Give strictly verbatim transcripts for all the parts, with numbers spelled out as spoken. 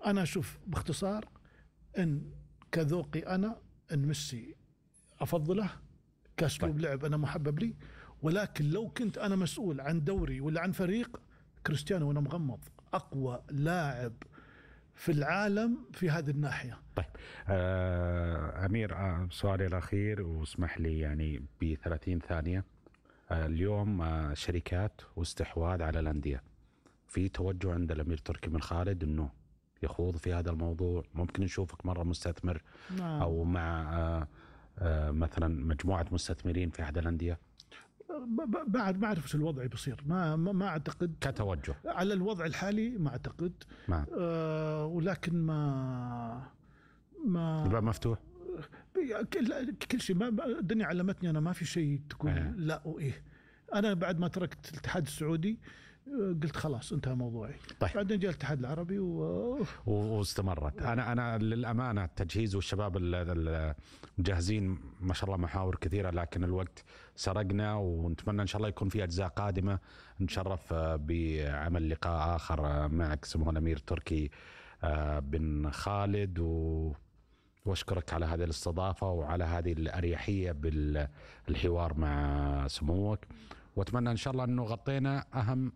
أنا أشوف باختصار أن كذوقي أنا أن ميسي أفضله كأسلوب لعب، أنا محبب لي. ولكن لو كنت أنا مسؤول عن دوري ولا عن فريق، كريستيانو وأنا مغمض أقوى لاعب في العالم في هذه الناحية. طيب آه أمير، آه سؤالي الأخير واسمح لي يعني بثلاثين ثانية. آه اليوم آه شركات واستحواذ على الأندية، في توجه عند الأمير تركي بن خالد أنه يخوض في هذا الموضوع؟ ممكن نشوفك مرة مستثمر نعم. أو مع آه آه مثلا مجموعة مستثمرين في أحد الأندية؟ بعد ما أعرف شو الوضع بيصير، ما ما أعتقد كتوجه على الوضع الحالي، ما أعتقد. ما. آه ولكن ما ما الباب مفتوح كل كل شيء. ما الدنيا علمتني أنا ما في شيء تقول آه. لا وإيه. أنا بعد ما تركت الاتحاد السعودي قلت خلاص انتهى موضوعي. طيب. بعدين جاء الاتحاد العربي و... واستمرت. انا انا للامانه التجهيز والشباب المجهزين ما شاء الله محاور كثيره، لكن الوقت سرقنا، ونتمنى ان شاء الله يكون في اجزاء قادمه نتشرف بعمل لقاء اخر معك سمو الامير تركي بن خالد. و واشكرك على هذه الاستضافه وعلى هذه الاريحيه بالحوار مع سموك، واتمنى ان شاء الله انه غطينا اهم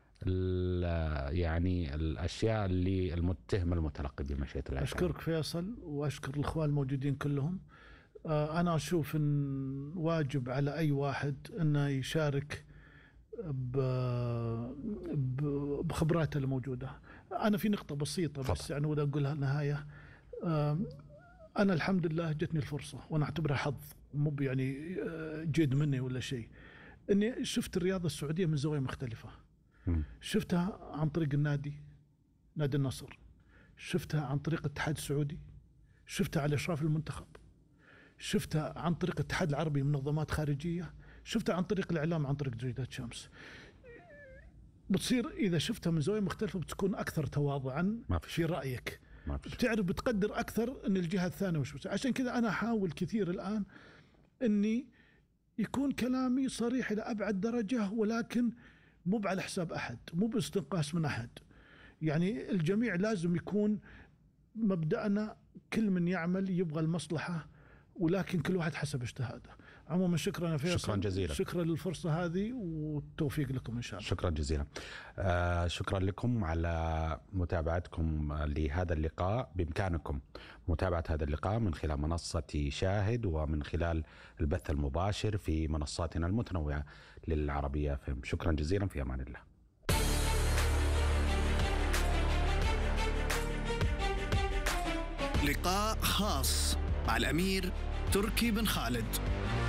يعني الاشياء اللي المتهم المتلقي بمشيئه الله. اشكرك فيصل، واشكر الاخوان الموجودين كلهم. انا اشوف ان واجب على اي واحد انه يشارك بخبراته الموجوده. انا في نقطه بسيطه بس يعني ولا اقولها النهايه. انا الحمد لله جتني الفرصه، وانا اعتبرها حظ مو يعني جيد مني ولا شيء، اني شفت الرياضه السعوديه من زوايا مختلفه. شفتها عن طريق النادي نادي النصر، شفتها عن طريق الاتحاد السعودي، شفتها على اشراف المنتخب، شفتها عن طريق الاتحاد العربي منظمات خارجيه، شفتها عن طريق الاعلام عن طريق جريدة شمس. بتصير اذا شفتها من زوايا مختلفه بتكون اكثر تواضعا في رايك، بتعرف بتقدر اكثر ان الجهه الثانيه وش. عشان كذا انا احاول كثير الان اني يكون كلامي صريح الى ابعد درجه، ولكن مو على حساب احد، مو باستنقاص من احد. يعني الجميع لازم يكون مبدأنا كل من يعمل يبغى المصلحه، ولكن كل واحد حسب اجتهاده. عموما شكرا يا فيصل، شكرا جزيلا، شكرا للفرصه هذه والتوفيق لكم ان شاء الله. شكرا جزيلا. آه شكرا لكم على متابعتكم لهذا اللقاء. بامكانكم متابعه هذا اللقاء من خلال منصه شاهد ومن خلال البث المباشر في منصاتنا المتنوعه للعربيه فهم. شكرا جزيلا، في امان الله. لقاء خاص مع الأمير تركي بن خالد.